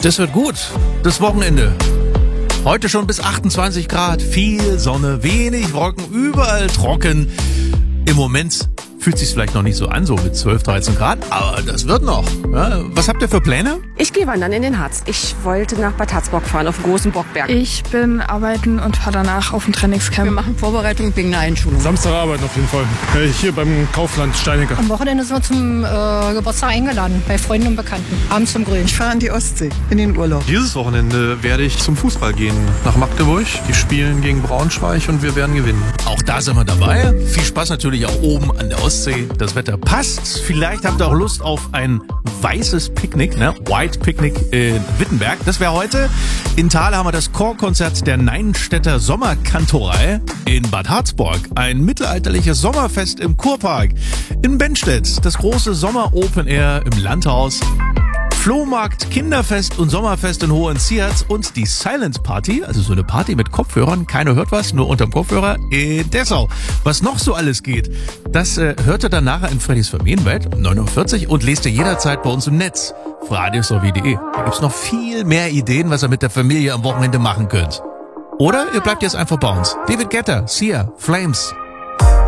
Das wird gut. Das Wochenende. Heute schon bis 28 Grad. Viel Sonne, wenig Wolken, überall trocken. Im Moment fühlt sich's vielleicht noch nicht so an, so mit 12, 13 Grad, aber das wird noch. Ja, was habt ihr für Pläne? Ich gehe wandern in den Harz. Ich wollte nach Bad Harzburg fahren, auf den großen Bockberg. Ich bin arbeiten und fahre danach auf ein Trainingscamp. Wir machen Vorbereitung wegen einer Einschulung. Samstag arbeiten auf jeden Fall. Hier beim Kaufland Steinecker. Am Wochenende sind wir zum Geburtstag eingeladen, bei Freunden und Bekannten. Abends zum Grillen. Ich fahre an die Ostsee, in den Urlaub. Dieses Wochenende werde ich zum Fußball gehen, nach Magdeburg. Die spielen gegen Braunschweig und wir werden gewinnen. Auch da sind wir dabei. Viel Spaß natürlich auch oben an der Ostsee. Das Wetter passt. Vielleicht habt ihr auch Lust auf ein weißes Picknick, ne? White Picnic in Wittenberg. Das wäre heute. In Thal haben wir das Chorkonzert der Neinstädter Sommerkantorei. In Bad Harzburg ein mittelalterliches Sommerfest im Kurpark. In Bennstedt das große Sommer Open Air im Landhaus. Flohmarkt, Kinderfest und Sommerfest in Hohenziert und die Silent Party, also so eine Party mit Kopfhörern, keiner hört was, nur unterm Kopfhörer, in Dessau. Was noch so alles geht, das hört ihr dann nachher in Freddys Familienwelt um 9:40 Uhr und lest ihr jederzeit bei uns im Netz, radiosrv.de. Da gibt's noch viel mehr Ideen, was ihr mit der Familie am Wochenende machen könnt. Oder ihr bleibt jetzt einfach bei uns. David Guetta, Sia, Flames.